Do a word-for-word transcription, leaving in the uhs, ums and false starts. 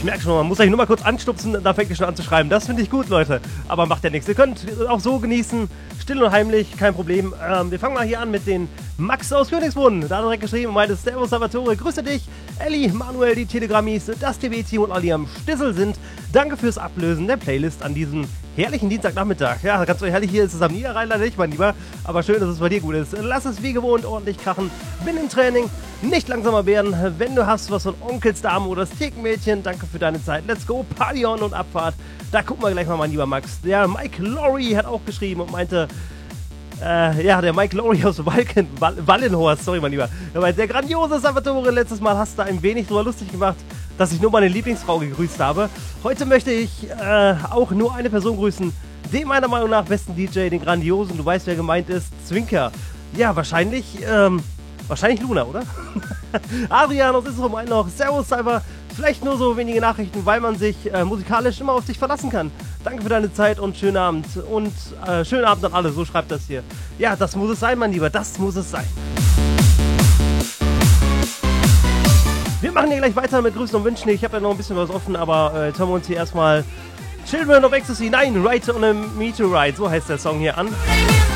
merke schon, man muss euch nur mal kurz anstupsen, da fängt ihr schon an zu schreiben. Das finde ich gut, Leute. Aber macht ja nichts. Ihr könnt auch so genießen, still und heimlich, kein Problem. Ähm, wir fangen mal hier an mit den Max aus Königsbrunn. Da hat er direkt geschrieben, meinte Servus Salvatore, grüße dich. Elli, Manuel, die Telegrammis, das T V-Team und alle, die am Stissel sind. Danke fürs Ablösen der Playlist an diesem herrlichen Dienstagnachmittag. Ja, ganz so herrlich hier ist es am Niederrhein leider nicht, mein Lieber. Aber schön, dass es bei dir gut ist. Lass es wie gewohnt ordentlich krachen. Bin im Training. Nicht langsamer werden. Wenn du hast was von Onkelsdame oder das Thekenmädchen, danke für deine Zeit. Let's go. Party on und Abfahrt. Da gucken wir gleich mal, mein lieber Max. Der Mike Laurie hat auch geschrieben und meinte, Äh, ja, der Mike Laurie aus Walken, Wall, Wallenhorst, sorry, mein Lieber. Er meinte, der grandiose Salvatore, letztes Mal hast du ein wenig drüber lustig gemacht, dass ich nur meine Lieblingsfrau gegrüßt habe. Heute möchte ich äh, auch nur eine Person grüßen, den meiner Meinung nach besten D J, den grandiosen, du weißt, wer gemeint ist, Zwinker. Ja, wahrscheinlich, ähm, wahrscheinlich Luna, oder? Adrian aus Israel meint noch, Servus, Cyber, vielleicht nur so wenige Nachrichten, weil man sich äh, musikalisch immer auf dich verlassen kann. Danke für deine Zeit und schönen Abend. Und äh, schönen Abend an alle, so schreibt das hier. Ja, das muss es sein, mein Lieber, das muss es sein. Wir machen hier gleich weiter mit Grüßen und Wünschen. Ich habe ja noch ein bisschen was offen, aber äh, jetzt hören wir uns hier erstmal Children of Ecstasy, nein, Ride on a Meteorite, so heißt der Song hier an.